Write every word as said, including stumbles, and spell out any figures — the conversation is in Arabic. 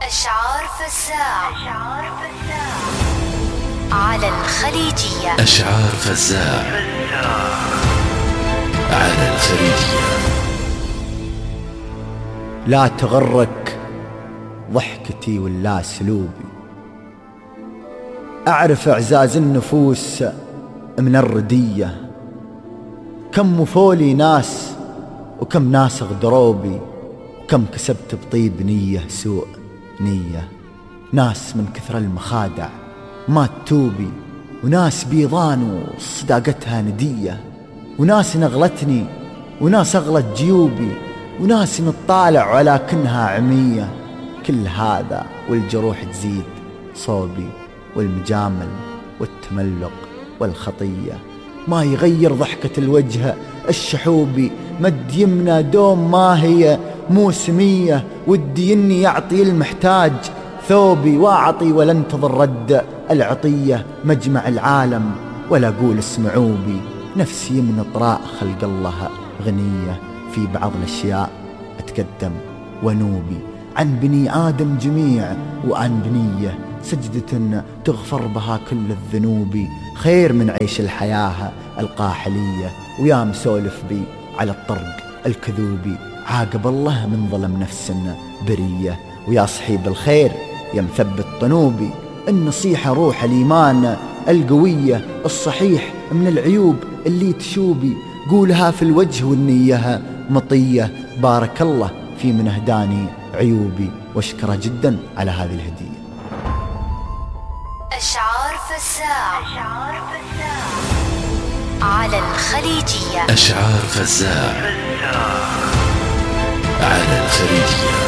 أشعار فزاع على الخليجية. أشعار فزاع على الخليجية. لا تغرك ضحكتي ولا سلوبي، أعرف إعزاز النفوس من الردية. كم مفولي ناس وكم ناس غدروبي، وكم كسبت بطيب نية سوء نية. ناس من كثر المخادع ما تتوبي، وناس بيضان وصداقتها ندية، وناس نغلتني وناس أغلت جيوبي، وناس نطالع ولكنها عمية. كل هذا والجروح تزيد صوبي، والمجامل والتملق والخطية ما يغير ضحكة الوجه الشحوبي. مد يمنى دوم ما هي موسمية، ودي إني يعطي المحتاج ثوبي، واعطي ولا انتظر رد العطية. مجمع العالم ولا أقول اسمعوا بي، نفسي من طراء خلق الله غنية. في بعض الأشياء أتقدم ونوبي عن بني آدم جميع، وعن بنية سجدة تغفر بها كل الذنوب. خير من عيش الحياة القاحلية، ويا مسولف بي على الطرق الكذوبي. عاقب الله من ظلم نفس برية، ويا صحيب الخير يا مثبت طنوبي. النصيحة روح الإيمان القوية، الصحيح من العيوب اللي تشوبي. قولها في الوجه والنية مطية، بارك الله في من أهداني عيوبي. واشكره جدا على هذه الهدية. أشعار فزاع على الخليجية. أشعار فزاع على الخليجية.